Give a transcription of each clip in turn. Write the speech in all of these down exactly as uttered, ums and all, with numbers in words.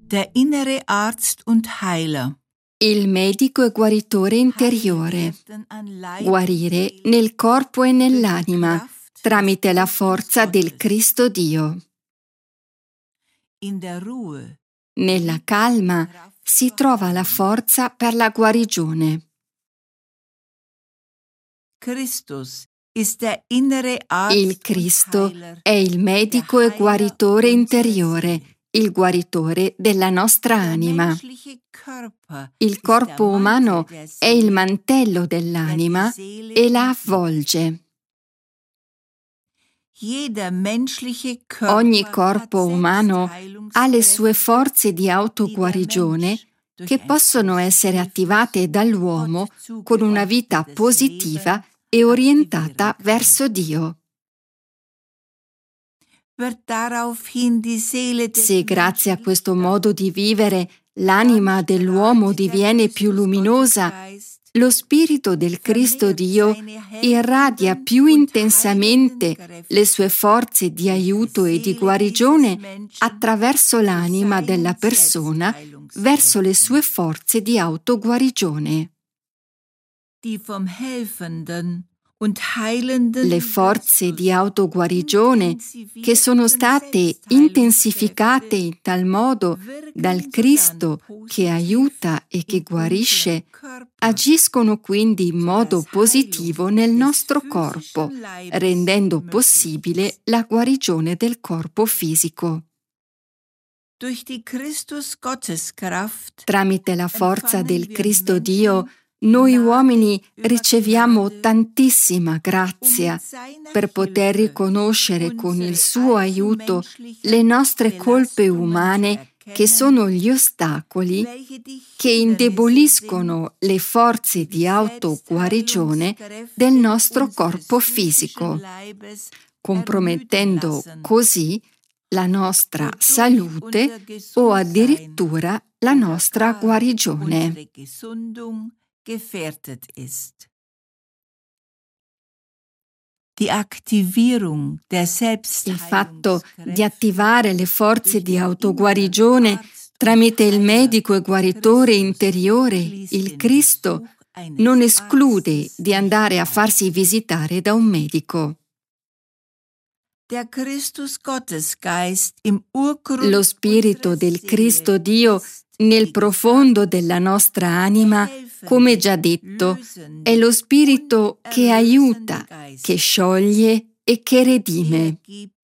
Der innere Arzt und Heiler. Il medico e guaritore interiore. Guarire nel corpo e nell'anima tramite la forza del Cristo Dio. Nella calma si trova la forza per la guarigione. Il Cristo è il medico e guaritore interiore, il guaritore della nostra anima. Il corpo umano è il mantello dell'anima e la avvolge. Ogni corpo umano ha le sue forze di autoguarigione che possono essere attivate dall'uomo con una vita positiva e orientata verso Dio. Se grazie a questo modo di vivere l'anima dell'uomo diviene più luminosa, lo Spirito del Cristo Dio irradia più intensamente le sue forze di aiuto e di guarigione attraverso l'anima della persona verso le sue forze di autoguarigione. Le forze di autoguarigione che sono state intensificate in tal modo dal Cristo che aiuta e che guarisce, agiscono quindi in modo positivo nel nostro corpo, rendendo possibile la guarigione del corpo fisico. Tramite la forza del Cristo Dio, noi uomini riceviamo tantissima grazia per poter riconoscere con il suo aiuto le nostre colpe umane che sono gli ostacoli che indeboliscono le forze di autoguarigione del nostro corpo fisico, compromettendo così la nostra salute o addirittura la nostra guarigione. gefährdet ist. Die Aktivierung der Il fatto di attivare le forze di autoguarigione tramite il medico e guaritore interiore, il Cristo, non esclude di andare a farsi visitare da un medico. Lo Spirito del Cristo Dio nel profondo della nostra anima, come già detto, è lo Spirito che aiuta, che scioglie e che redime.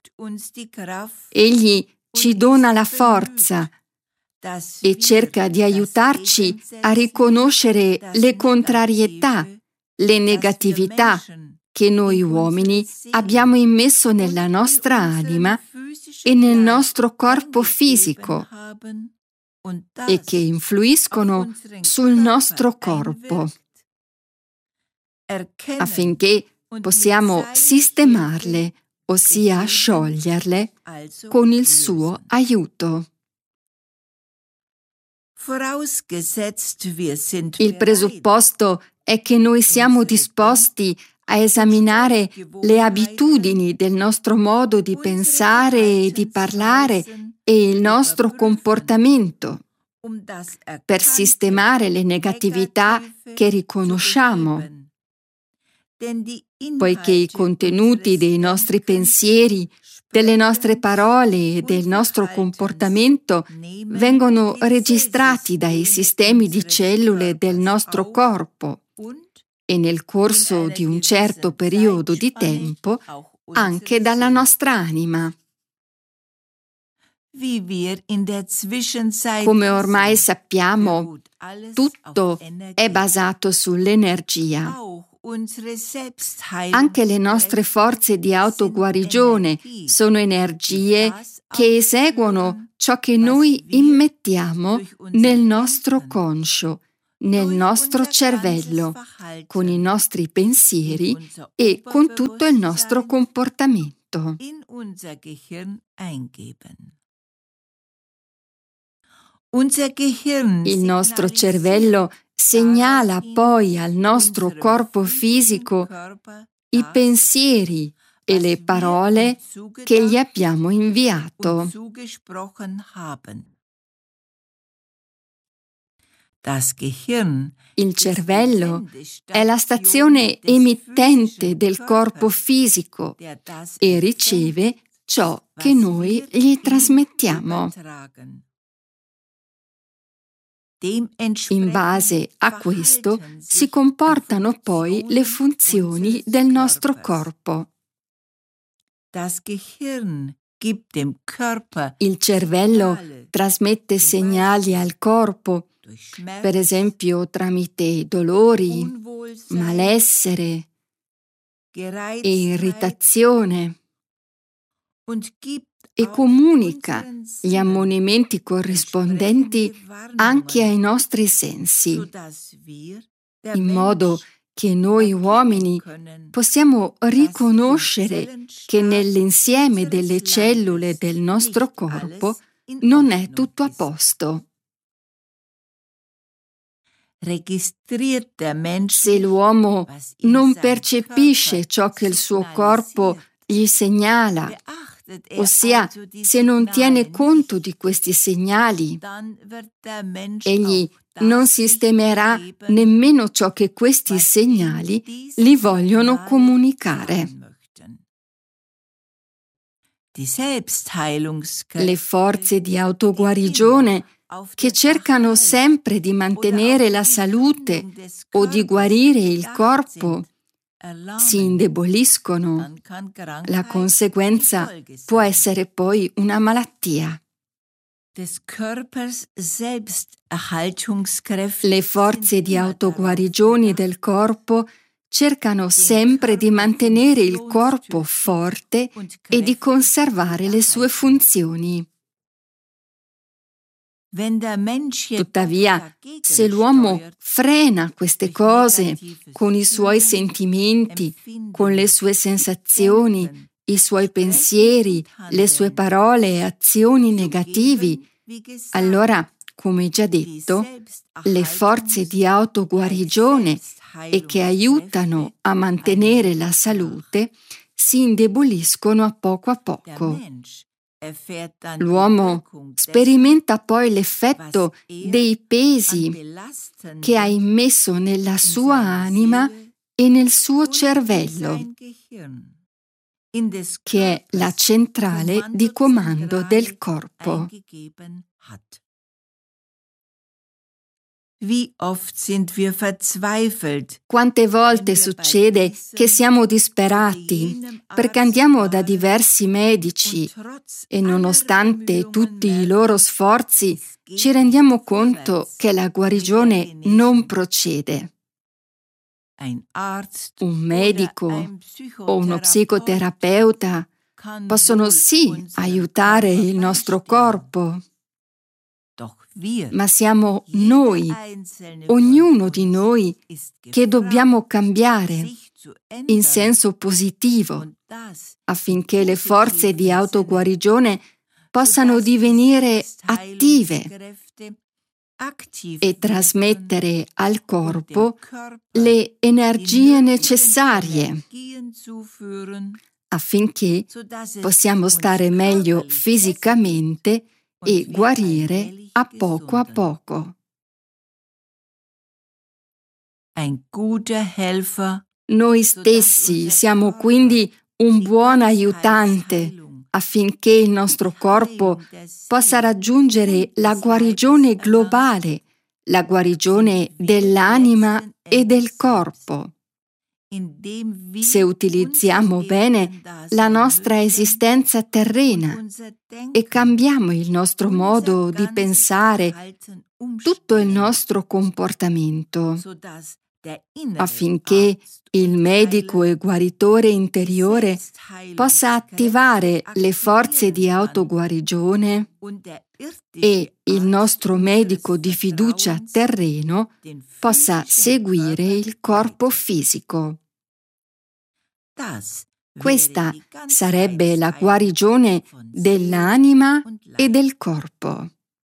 Egli ci dona la forza e cerca di aiutarci a riconoscere le contrarietà, le negatività che noi uomini abbiamo immesso nella nostra anima e nel nostro corpo fisico e che influiscono sul nostro corpo, affinché possiamo sistemarle, ossia scioglierle, con il suo aiuto. Il presupposto è che noi siamo disposti a esaminare le abitudini del nostro modo di pensare e di parlare e il nostro comportamento per sistemare le negatività che riconosciamo, poiché i contenuti dei nostri pensieri, delle nostre parole e del nostro comportamento vengono registrati dai sistemi di cellule del nostro corpo e nel corso di un certo periodo di tempo anche dalla nostra anima. Come ormai sappiamo, tutto è basato sull'energia. Anche le nostre forze di autoguarigione sono energie che eseguono ciò che noi immettiamo nel nostro conscio, nel nostro cervello, con i nostri pensieri e con tutto il nostro comportamento. Il nostro cervello segnala poi al nostro corpo fisico i pensieri e le parole che gli abbiamo inviato. Il cervello è la stazione emittente del corpo fisico e riceve ciò che noi gli trasmettiamo. In base a questo si comportano poi le funzioni del nostro corpo. Il cervello trasmette segnali al corpo, per esempio tramite dolori, malessere e irritazione, e comunica gli ammonimenti corrispondenti anche ai nostri sensi, in modo che noi uomini possiamo riconoscere che nell'insieme delle cellule del nostro corpo non è tutto a posto. Se l'uomo non percepisce ciò che il suo corpo gli segnala, ossia se non tiene conto di questi segnali, egli non sistemerà nemmeno ciò che questi segnali gli vogliono comunicare. Le forze di autoguarigione che cercano sempre di mantenere la salute o di guarire il corpo si indeboliscono. La conseguenza può essere poi una malattia. Le forze di autoguarigione del corpo cercano sempre di mantenere il corpo forte e di conservare le sue funzioni. Tuttavia, se l'uomo frena queste cose con i suoi sentimenti, con le sue sensazioni, i suoi pensieri, le sue parole e azioni negativi, allora, come già detto, le forze di autoguarigione e che aiutano a mantenere la salute si indeboliscono a poco a poco. L'uomo sperimenta poi l'effetto dei pesi che ha immesso nella sua anima e nel suo cervello, che è la centrale di comando del corpo. Quante volte succede che siamo disperati perché andiamo da diversi medici e nonostante tutti i loro sforzi ci rendiamo conto che la guarigione non procede. Un medico o uno psicoterapeuta possono sì aiutare il nostro corpo, ma siamo noi, ognuno di noi, che dobbiamo cambiare in senso positivo affinché le forze di autoguarigione possano divenire attive e trasmettere al corpo le energie necessarie affinché possiamo stare meglio fisicamente e guarire a poco a poco. Noi stessi siamo quindi un buon aiutante affinché il nostro corpo possa raggiungere la guarigione globale, la guarigione dell'anima e del corpo. Se utilizziamo bene la nostra esistenza terrena e cambiamo il nostro modo di pensare, tutto il nostro comportamento, affinché il medico e guaritore interiore possa attivare le forze di autoguarigione e il nostro medico di fiducia terreno possa seguire il corpo fisico. Questa sarebbe la guarigione dell'anima e del corpo.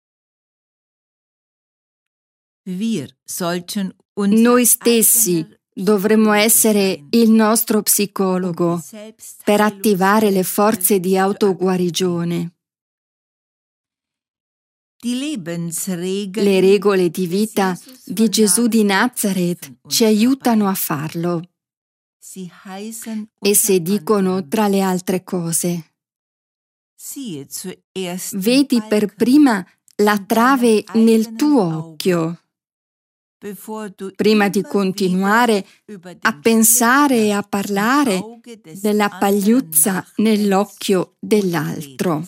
Noi stessi dovremmo essere il nostro psicologo per attivare le forze di autoguarigione. Le regole di vita di Gesù di Nazareth ci aiutano a farlo. Esse dicono, tra le altre cose: vedi per prima la trave nel tuo occhio, prima di continuare a pensare e a parlare della pagliuzza nell'occhio dell'altro.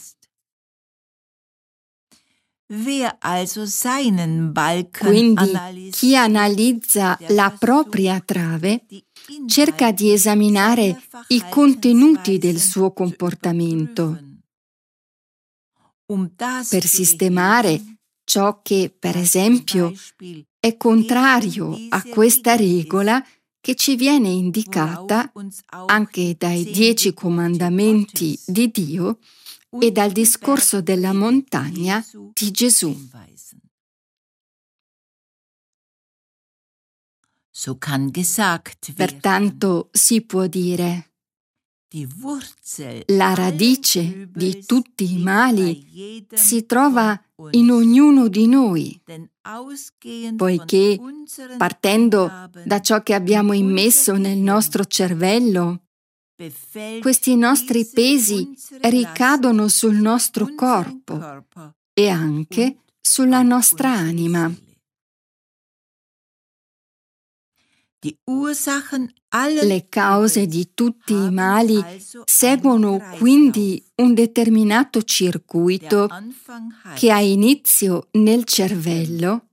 Quindi chi analizza la propria trave cerca di esaminare i contenuti del suo comportamento per sistemare ciò che, per esempio, è contrario a questa regola che ci viene indicata anche dai dieci comandamenti di Dio e dal discorso della montagna di Gesù. Pertanto si può dire: la radice di tutti i mali si trova in ognuno di noi, poiché, partendo da ciò che abbiamo immesso nel nostro cervello, questi nostri pesi ricadono sul nostro corpo e anche sulla nostra anima. Le cause di tutti i mali seguono quindi un determinato circuito che ha inizio nel cervello,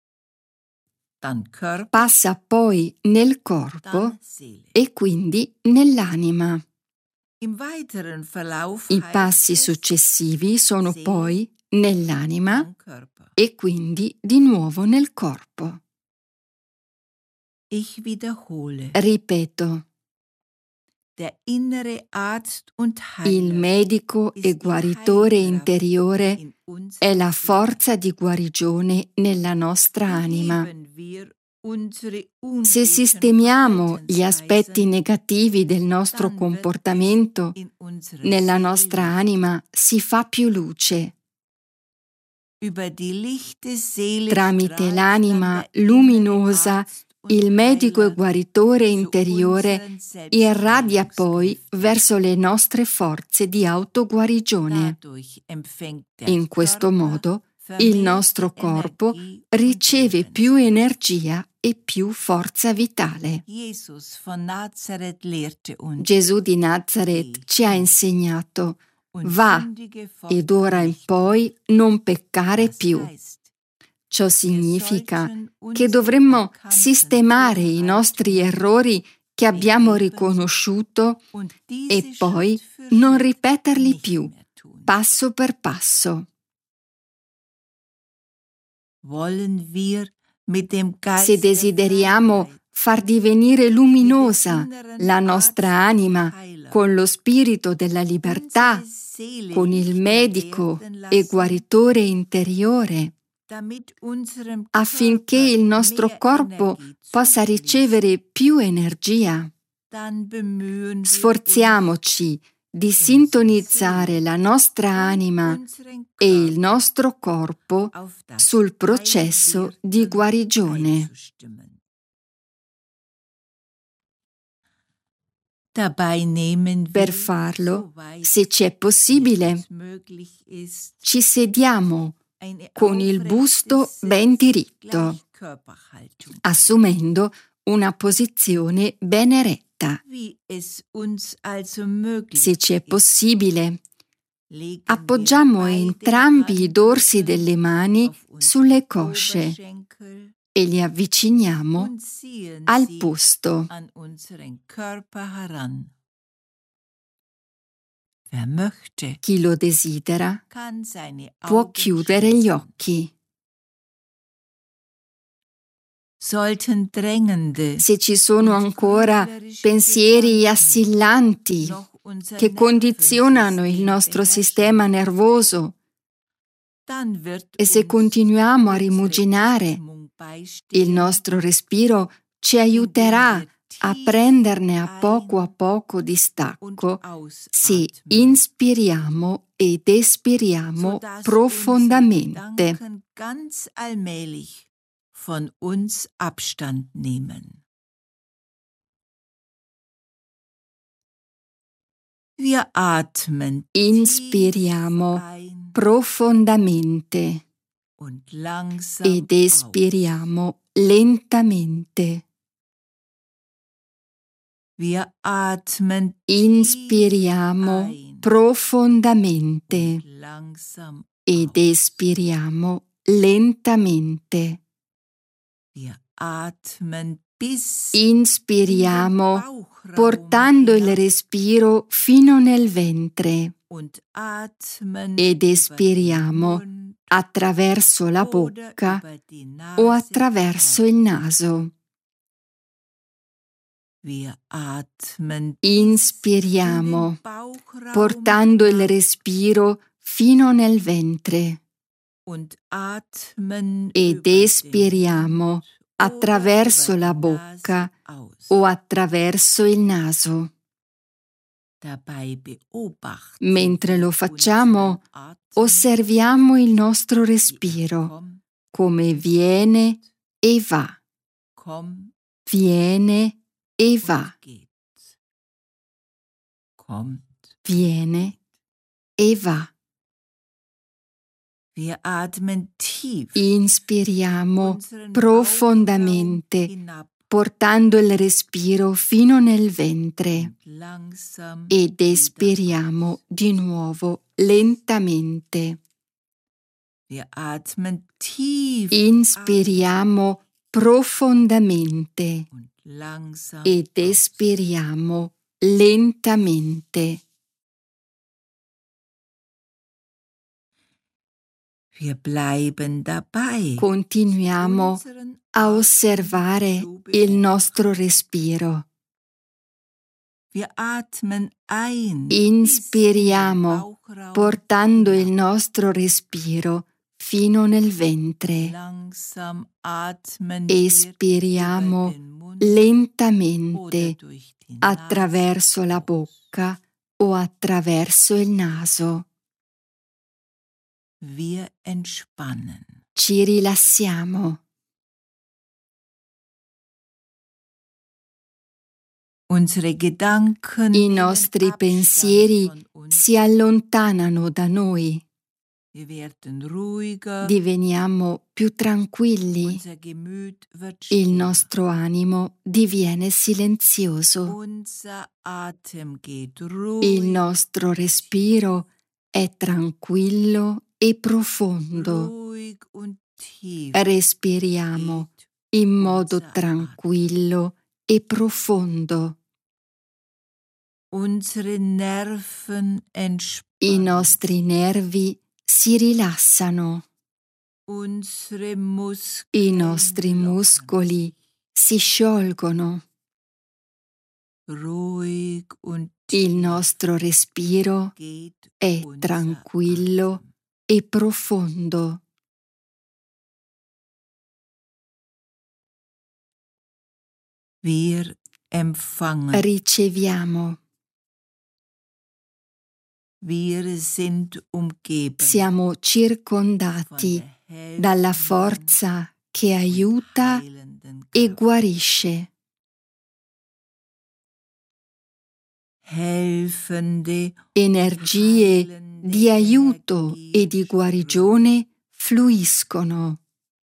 passa poi nel corpo e quindi nell'anima. I passi successivi sono poi nell'anima e quindi di nuovo nel corpo. Ripeto, il medico e guaritore interiore è la forza di guarigione nella nostra anima. Se sistemiamo gli aspetti negativi del nostro comportamento, nella nostra anima si fa più luce. Tramite l'anima luminosa, il medico e guaritore interiore irradia poi verso le nostre forze di autoguarigione. In questo modo, il nostro corpo riceve più energia e più forza vitale. Gesù di Nazareth ci ha insegnato: va e d'ora in poi non peccare più. Ciò significa che dovremmo sistemare i nostri errori che abbiamo riconosciuto e poi non ripeterli più, passo per passo. Se desideriamo far divenire luminosa la nostra anima con lo spirito della libertà, con il medico e guaritore interiore, affinché il nostro corpo possa ricevere più energia, sforziamoci di sintonizzare la nostra anima e il nostro corpo sul processo di guarigione. Per farlo, se c'è possibile, ci sediamo con il busto ben diritto, assumendo una posizione ben eretta. Se ci è possibile, appoggiamo entrambi i dorsi delle mani sulle cosce e li avviciniamo al busto. Chi lo desidera può chiudere gli occhi. Se ci sono ancora pensieri assillanti che condizionano il nostro sistema nervoso e se continuiamo a rimuginare, il nostro respiro ci aiuterà a prenderne a poco a poco distacco se inspiriamo ed espiriamo profondamente. Ganz allmählich von uns Abstand nehmen. Wir atmen Inspiriamo profondamente und langsam ed espiriamo lentamente. Wir atmen Inspiriamo profondamente langsam ed espiriamo lentamente. Wir atmen bis Inspiriamo portando il respiro fino nel ventre und atmen ed espiriamo attraverso la bocca o attraverso il naso. Wir atmen Inspiriamo portando il respiro fino nel ventre und atmen ed espiriamo attraverso la bocca o attraverso il naso. Mentre lo facciamo, osserviamo il nostro respiro, come viene e va, viene e va, viene e va. Inspiriamo profondamente, portando il respiro fino nel ventre ed espiriamo di nuovo lentamente. Inspiriamo profondamente ed espiriamo lentamente. Continuiamo a osservare il nostro respiro. Inspiriamo portando il nostro respiro fino nel ventre. Espiriamo lentamente attraverso la bocca o attraverso il naso. Wir entspannen. Ci rilassiamo. Unsere Gedanken I nostri pensieri si allontanano da noi. Wir werden ruhiger. Diveniamo più tranquilli. Unser Gemüt wird Il still. nostro animo diviene silenzioso. Unser Atem geht ruhig. Il nostro respiro è tranquillo e profondo. Ruhig und tief Respiriamo geht in modo unser tranquillo e profondo. Unsere Nerven I entspannen. nostri nervi si rilassano. Unsere Muskeln I nostri lockern muscoli si sciolgono. Ruhig und Il tief nostro respiro geht è unser tranquillo Atem. e profondo. Wir empfangen. Riceviamo. Wir sind umgeben Siamo von circondati der dalla helfenden forza che und aiuta heilenden e Kraft. guarisce. Helfende, Energie heilende di aiuto Energie e di guarigione fluiscono.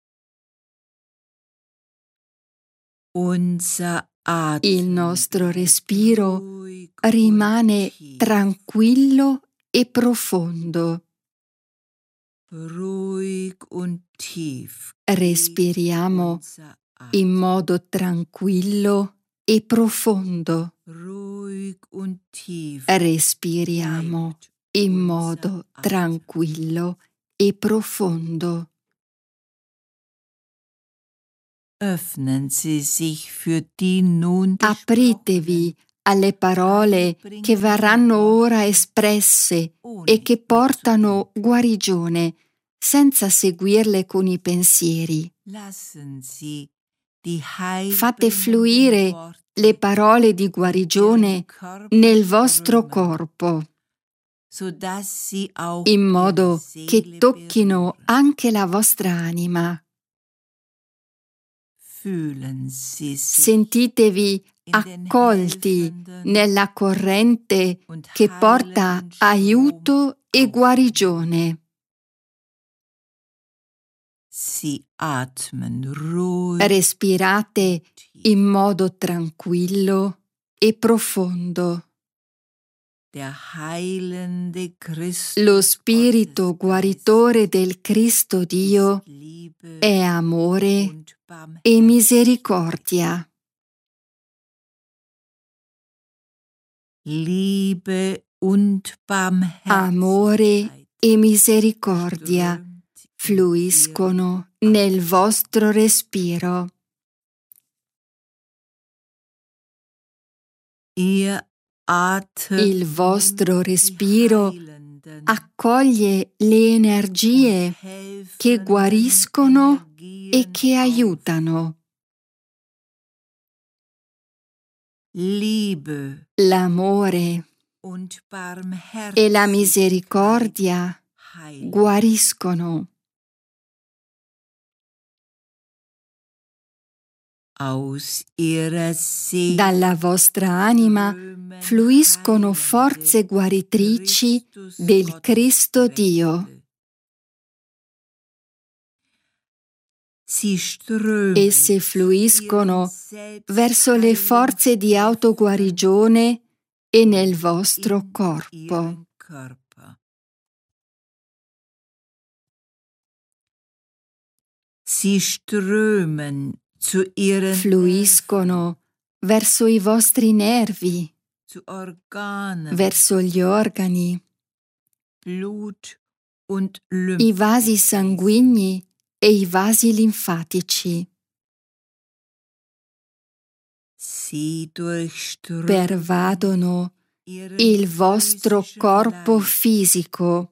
Unser Atem Il nostro bleibt respiro ruhig rimane und tief. tranquillo e profondo. Ruhig und tief geht Respiriamo unser in Atem. modo tranquillo e profondo. Ruhig und tief Respiriamo bleibt in unser modo Atem. tranquillo e profondo. Öffnen Sie sich für die nun Apritevi alle parole che verranno ora espresse e che portano guarigione, senza seguirle con i pensieri. Lassen Sie Fate fluire le parole di guarigione nel vostro corpo, in modo che tocchino anche la vostra anima. Sentitevi accolti nella corrente che porta aiuto e guarigione. Respirate in modo tranquillo e profondo. Lo spirito guaritore del Cristo Dio è amore e misericordia. Amore e misericordia fluiscono nel vostro respiro. Il vostro respiro accoglie le energie che guariscono e che aiutano. L'amore e la misericordia guariscono. Dalla vostra anima fluiscono forze guaritrici del Cristo Dio. Esse fluiscono verso le forze di autoguarigione e nel vostro corpo. Fluiscono verso i vostri nervi, verso gli organi, i vasi sanguigni e i vasi linfatici. Pervadono il vostro corpo fisico.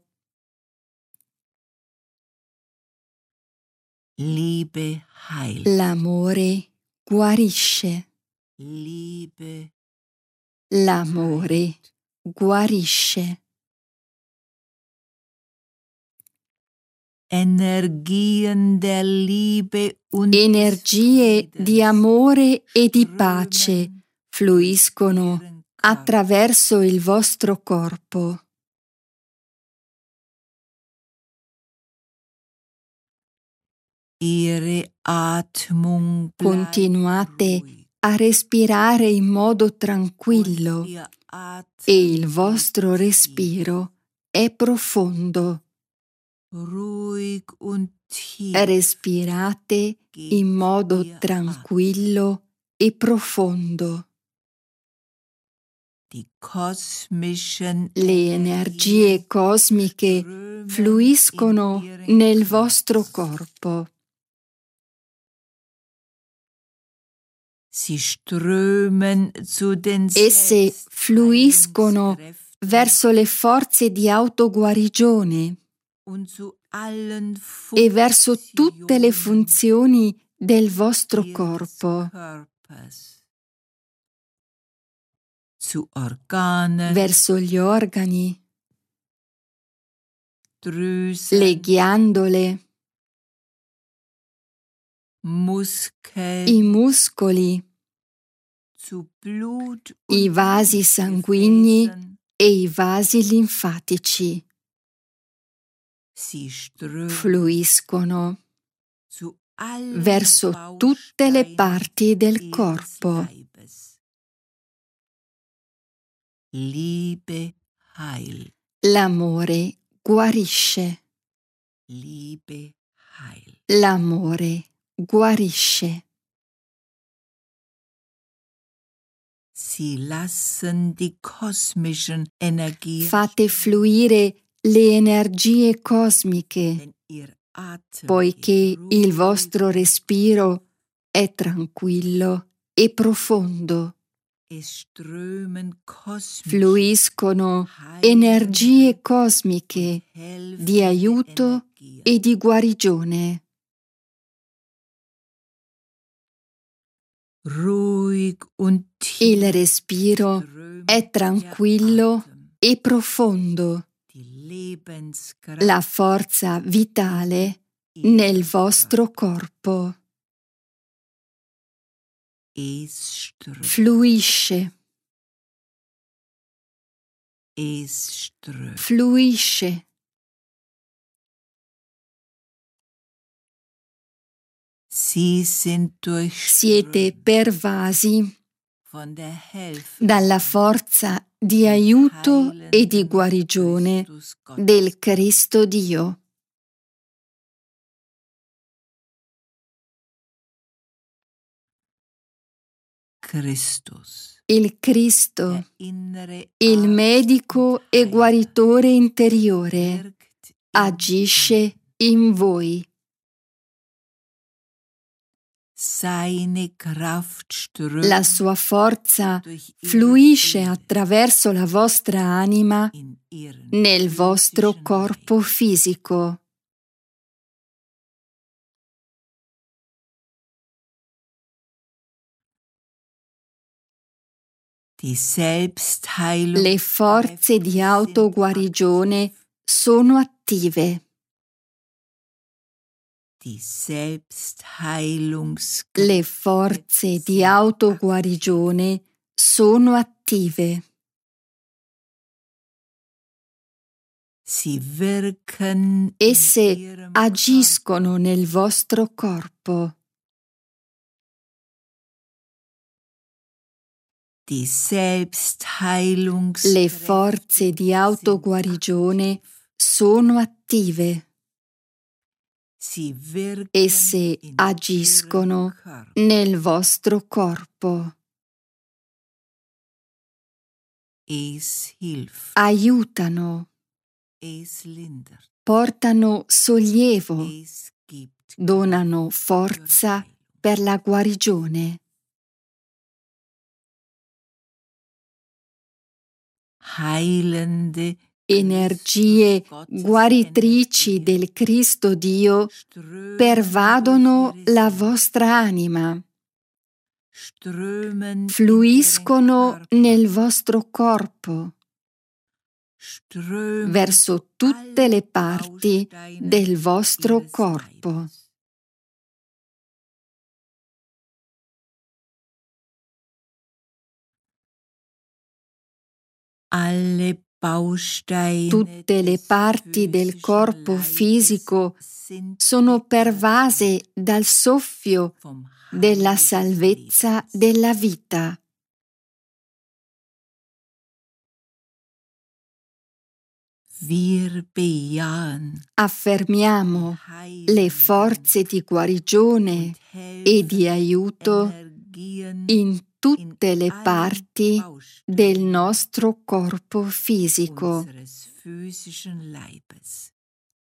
L'amore guarisce. L'amore guarisce. Energie di amore e di pace fluiscono attraverso il vostro corpo. Continuate a respirare in modo tranquillo e il vostro respiro è profondo. Respirate in modo tranquillo e profondo. Le energie cosmiche fluiscono nel vostro corpo. Esse fluiscono verso le forze di autoguarigione e verso tutte le funzioni del vostro corpo, verso gli organi, le ghiandole, i muscoli, i vasi sanguigni e i vasi linfatici. Fluiscono verso tutte le parti del corpo. L'amore guarisce. L'amore guarisce. Fate fluire le energie cosmiche, poiché il vostro respiro è tranquillo e profondo. Fluiscono energie cosmiche di aiuto e di guarigione. ruhig und Il tief respiro è strömt tranquillo der Atem, e profondo, die Lebenskraft la forza vitale in nel Ihrem vostro Körper. corpo. Es strömt, Fluisce, es strömt. fluisce. Sie sind Siete durchströmt pervasi von der dalla helfenden forza di und aiuto e di heilenden guarigione Christus del Gottes. Cristo Dio. Christus, Il Cristo, der innere il Arzt medico und e Heiler, guaritore interiore, wirkt in agisce Ihnen. in voi. Seine Kraft La strömt sua forza durch ihre fluisce Seele attraverso la vostra anima in ihren nel vostro physischen corpo Leib. fisico. Die Le Selbstheilungskräfte forze di sind autoguarigione aktiv. sono attive. Die Le Selbstheilungskräfte forze di sind aktiv. autoguarigione sono attive. Sie wirken in Esse ihrem agiscono Körper. nel vostro corpo. Die Le Selbstheilungskräfte forze di sind autoguarigione aktiv. sono attive. Sie wirken Esse in ihrem agiscono Körper. nel vostro corpo. Es hilft, Aiutano, es lindert, portano sollievo, es gibt donano Kraft zur forza Heilung. per la guarigione. Heilende Energie Christus Gottes guaritrici Energien del Cristo Dio strömen pervadono durch ihre la Seele, vostra anima, strömen in ihren fluiscono Körper, nel vostro corpo, strömen verso zu tutte le allen parti Bausteinen del vostro ihres corpo. Leibes. Alle Bausteine Tutte le des parti del physischen corpo Leibes fisico sind sono beatmet pervase dal soffio vom della Heil des salvezza Lebens. della vita. Wir bejahen Affermiamo die le heilenden forze di guarigione und e di helfenden aiuto Energien in in tutte le allen parti del Bausteinen nostro corpo fisico. unseres physischen Leibes.